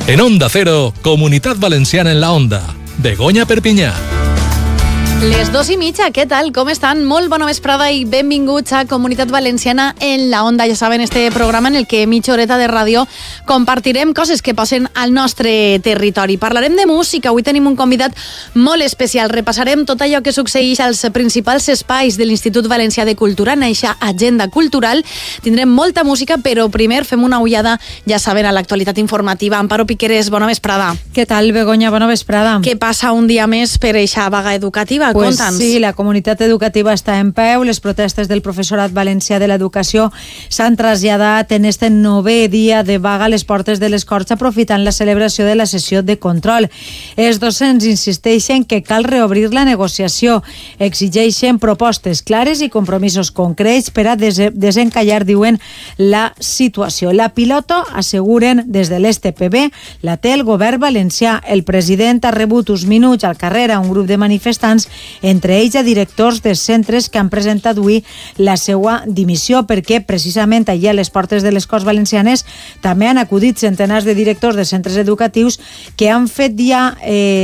En Onda Cero, Comunitat Valenciana en la Onda. Begoña Perpinyà. Les 2:30, què tal? Com estan? Molt bona vesprada i benvinguts a Comunitat Valenciana en la Onda. Ja saben, este programa en el que mitja horeta de ràdio compartirem coses que passen al nostre territori. Parlarem de música. Avui tenim un convidat molt especial. Repassarem tot allò que succeeix als principals espais de l'Institut Valencià de Cultura, en eixa agenda cultural. Tindrem molta música, però primer fem una ullada, ja saben, a l'actualitat informativa. Amparo Piqueres, bona vesprada. Què tal, Begoña? Bona vesprada. Què passa un dia més per eixa vaga educativa? Pues sí, la comunitat educativa està en peu. Les protestes del professorat valencià de l'educació s'han traslladat en este 9è dia de vaga a les portes de les Corts, aprofitant la celebració de la sessió de control. Els docents insisteixen que cal reobrir la negociació, exigeixen propostes clares i compromisos concrets per a desencallar, diuen, la situació. La pilota, asseguren des de l'STPB, la té el govern valencià. El president ha rebut uns minuts al carrer a un grup de manifestants, entre ells a directors de centres que han presentat avui la seva dimissió, perquè precisament allà a les portes de les Corts Valencianes també han acudit centenars de directors de centres educatius que han fet ja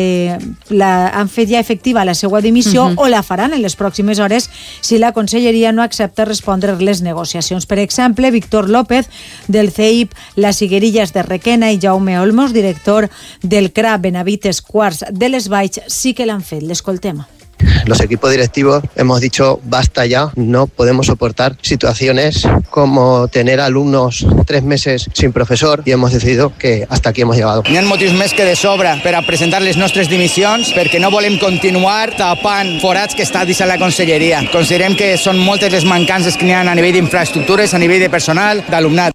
efectiva la seva dimissió o la faran en les pròximes hores si la Conselleria no accepta respondre les negociacions. Per exemple, Víctor López del CEIP Las Higuerillas de Requena i Jaume Olmos, director del CRA Benavites Quarts de les Valls, sí que l'han fet. L'escoltem. Los equipos directivos hemos dicho basta ya, no podemos soportar situaciones como tener alumnos 3 meses sin profesor y hemos decidido que hasta aquí hemos llegado. N'hi ha motius més que de sobra per a presentar les nostres dimissions perquè no volem continuar tapant forats que està dins la Conselleria. Considerem que són moltes les mancances que n'hi ha a nivell d'infraestructures, a nivell de personal, d'alumnat.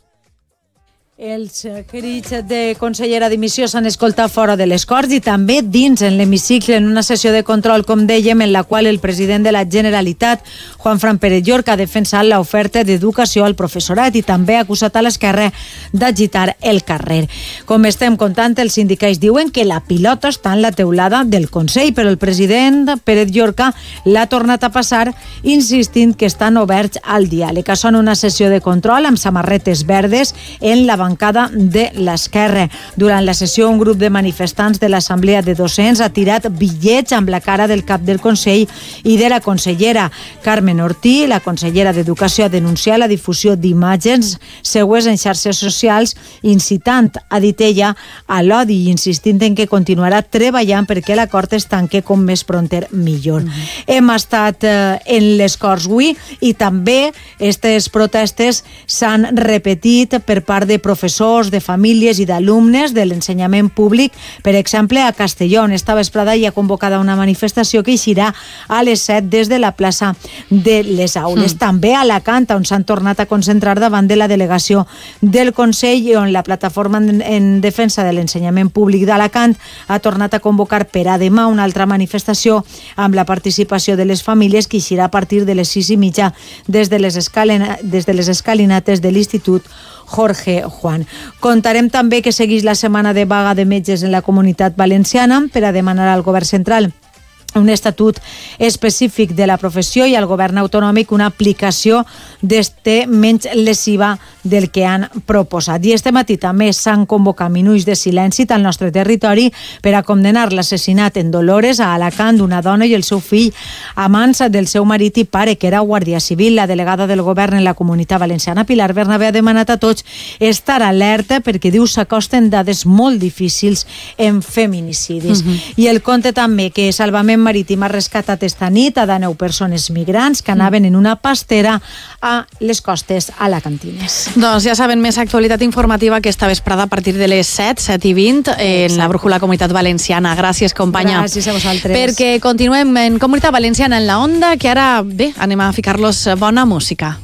Els crits de consellera dimissió s'han escoltat fora de les Corts i també dins en l'hemicicle en una sessió de control, com dèiem, en la qual el president de la Generalitat, Juanfran Pérez Llorca, ha defensat l'oferta d'educació al professorat i també ha acusat a l'esquerra d'agitar el carrer. Com estem contant, els sindicats diuen que la pilota està en la teulada del Consell, però el president Pérez Llorca l'ha tornat a passar insistint que estan oberts al diàleg. Són una sessió de control amb samarretes verdes en la bancada de l'esquerra. Durant la sessió, un grup de manifestants de l'Assemblea de Docents ha tirat bitllets amb la cara del cap del Consell i de la consellera. Carmen Ortí, la consellera d'Educació, ha denunciat la difusió d'imatges seues en xarxes socials, incitant, ha dit ella, a l'odi i insistint en que continuarà treballant perquè l'acord es tanque com més pronter millor. Hem estat en les Corts avui i també aquestes protestes s'han repetit per part de professors, de famílies i d'alumnes de l'ensenyament públic. Per exemple, a Castelló, esta vesprada hi ha convocada una manifestació que eixirà a les 7 des de la plaça de les Aules. També a Alacant, on s'han tornat a concentrar davant de la delegació del Consell i on la plataforma en defensa de l'ensenyament públic d'Alacant ha tornat a convocar per a demà una altra manifestació amb la participació de les famílies que eixirà a partir de les 6:30 des de les escalinates de l'Institut Jorge Juan. Contarem també que segueix la setmana de vaga de metges en la Comunitat Valenciana per a demanar al govern central un estatut específic de la professió i al govern autonòmic una aplicació d'este menys lesiva del que han proposat. I este matí també s'han convocat minuts de silenci al nostre territori per a condenar l'assassinat en Dolores, a Alacant, d'una dona i el seu fill a mans del seu marit i pare, que era guàrdia civil. La delegada del govern en la Comunitat Valenciana, Pilar Bernabé, ha demanat a tots estar alerta perquè diu s'acosten dades molt difícils en feminicidis. I el conte també que Salvament Marítim ha rescatat esta nit a 19 persones migrants que anaven en una pastera a les costes alacantines. Doncs ja saben, més actualitat informativa aquesta vesprada a partir de les 7:20 en la Brújula Comunitat Valenciana. Gràcies, companya. Gràcies a vosaltres. Perquè continuem en Comunitat Valenciana en la Onda, que ara, bé, anem a ficar-los bona música.